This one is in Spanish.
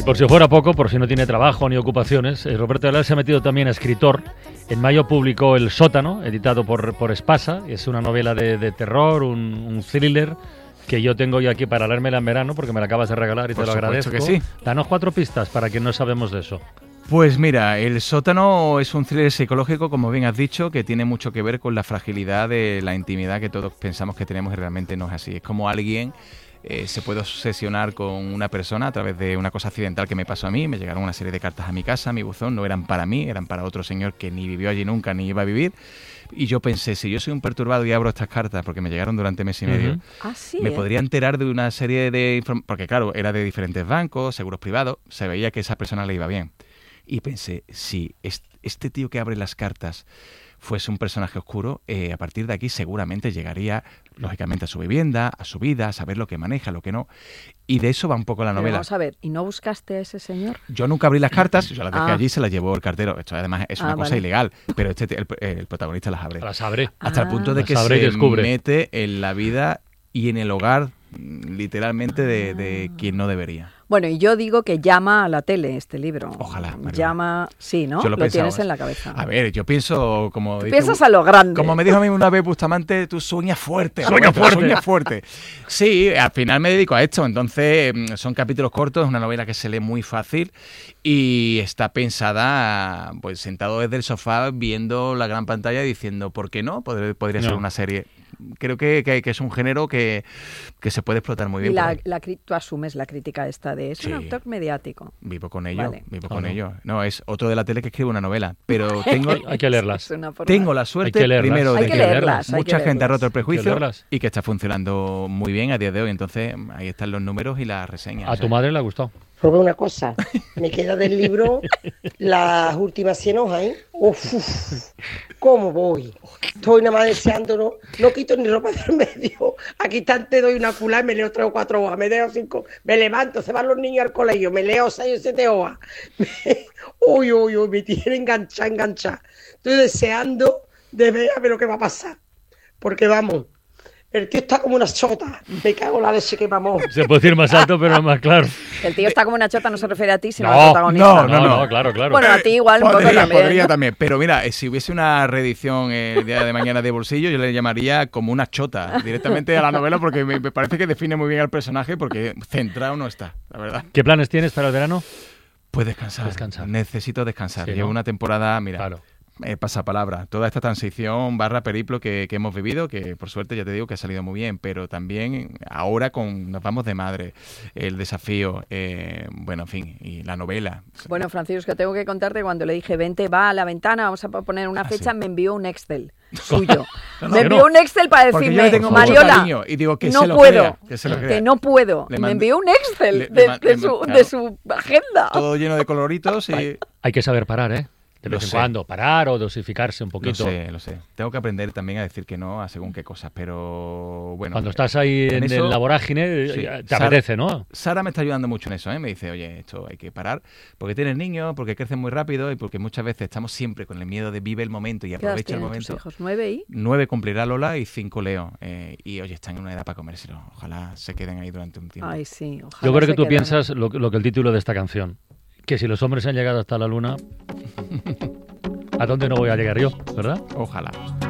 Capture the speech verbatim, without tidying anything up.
Por si fuera poco, por si no tiene trabajo ni ocupaciones, eh, Roberto Ayala se ha metido también a escritor. En mayo publicó El sótano, editado por, por Espasa. Es una novela de, de terror, un, un thriller que yo tengo yo aquí para leérmela en verano porque me la acabas de regalar y Por te lo agradezco. Que sí. Danos cuatro pistas para quien no sabemos de eso. Pues mira, El sótano es un thriller psicológico, como bien has dicho, que tiene mucho que ver con la fragilidad de la intimidad que todos pensamos que tenemos y realmente no es así. Es como alguien eh, se puede obsesionar con una persona a través de una cosa accidental que me pasó a mí. Me llegaron una serie de cartas a mi casa, a mi buzón, no eran para mí, eran para otro señor que ni vivió allí nunca ni iba a vivir. Y yo pensé, si yo soy un perturbado y abro estas cartas, porque me llegaron durante mes y medio, Uh-huh. Ah, sí, me ¿eh? podría enterar de una serie de informaciones, porque claro, era de diferentes bancos, seguros privados, se veía que a esa persona le iba bien. Y pensé, si este tío que abre las cartas fuese un personaje oscuro, eh, a partir de aquí seguramente llegaría, lógicamente, a su vivienda, a su vida, a saber lo que maneja, lo que no. Y de eso va un poco la Pero novela. vamos a ver, ¿y no buscaste a ese señor? Yo nunca abrí las cartas, yo las dejé Ah. allí, se las llevó el cartero. Esto además es una Ah, cosa vale. ilegal, pero este el, el protagonista las abre. Las abre. Hasta el Ah. punto de Las que abre y se descubre. mete en la vida y en el hogar, literalmente, de, de quien no debería. Bueno, y yo digo que llama a la tele este libro. Ojalá, María. Llama, sí, ¿no? Yo Lo, lo pensaba. tienes en la cabeza. A ver, yo pienso, como Tú dice- piensas a lo grande. Como me dijo a mí una vez Bustamante, tú sueñas fuerte. Sueña Roberto, fuerte. Sueña fuerte. Sí, al final me dedico a esto. Entonces, mm, son capítulos cortos, es una novela que se lee muy fácil y está pensada, pues sentado desde el sofá, viendo la gran pantalla y diciendo, ¿por qué no? Podría, podría ser No. una serie. Creo que, que, que es un género que, que se puede explotar muy Y bien. por la, ahí. la, cri- tú asumes la crítica esta de es Sí. un autor mediático. Vivo con ello, Vale. vivo Ah, con no. ello. No, es otro de la tele que escribe una novela, pero tengo... Hay, hay que leerlas. Es una porra. Tengo la Hay suerte, que leerlas. primero, Hay de que que leerlas, hay que mucha gente ha leerlas. roto el Hay que prejuicio leerlas. y que está funcionando muy bien a día de hoy. Entonces, ahí están los números y las reseñas. A O sea, tu madre le ha gustado. Robé una cosa, me queda del libro las últimas cien hojas, ¿eh? Uf, uf, ¿cómo voy? Estoy nada más deseándolo, no quito ni ropa del medio. Aquí está, te doy una culá y me leo tres o cuatro hojas, me leo cinco, me levanto, se van los niños al colegio, me leo seis o siete hojas. Uy, uy, uy, me tiene enganchada, enganchada. Estoy deseando de ver a ver lo que va a pasar. Porque vamos, el tío está como una chota, me cago en la leche que vamos. Se puede decir más alto, pero más claro. El tío está como una chota, no se refiere a ti, sino No, al protagonista. no, No, no. no, claro, claro. Bueno, a ti igual un poco podría, también. podría ¿no? también. Pero mira, eh, si hubiese una reedición eh, el día de mañana de Bolsillo, yo le llamaría como una chota directamente a la novela porque me, me parece que define muy bien al personaje porque centrado no está, la verdad. ¿Qué planes tienes para el verano? Pues descansar. Descansar. Necesito descansar. Sí, Llevo ¿no? una temporada, mira, Claro. eh, pasapalabra. Toda esta transición barra periplo que, que hemos vivido, que por suerte ya te digo que ha salido muy bien, pero también ahora con nos vamos de madre, el desafío, eh, bueno, en fin, y la novela. Bueno, Francisco, tengo que contarte que cuando le dije, vente, va a la ventana, vamos a poner una Ah, fecha, sí. me envió un Excel suyo. No, no, me que envió no. un Excel para Porque yo decirme, le tengo mucho Mariola, cariño y digo que no se lo puedo, crea, que se lo crea. que no puedo. Le me mandé- envió un Excel le- de, le ma- de le su, ma- de claro. su agenda. Todo lleno de coloritos y... Hay, hay que saber parar, ¿eh? De Lo vez en sé. cuando, parar o dosificarse un Lo poquito. sé, lo sé. Tengo que aprender también a decir que no a según qué cosas, pero bueno. Cuando estás ahí en, en eso- la vorágine, sí. te Sara- apetece, ¿no? Sara me está ayudando mucho en eso, ¿eh? Me dice, oye, esto hay que parar, porque tienes niños, porque crecen muy rápido y porque muchas veces estamos siempre con el miedo de vive el momento y ¿Qué edad aprovecha el tienen tus momento. hijos? ¿Nueve y? Nueve cumplirá Lola y cinco Leo. eh, y oye, están en una edad para comérselo. Ojalá se queden ahí durante un tiempo. Ay, sí, ojalá Yo creo se que tú quedan. piensas lo, lo que el título de esta canción. Que si los hombres han llegado hasta la luna, ¿a dónde no voy a llegar yo? ¿Verdad? Ojalá.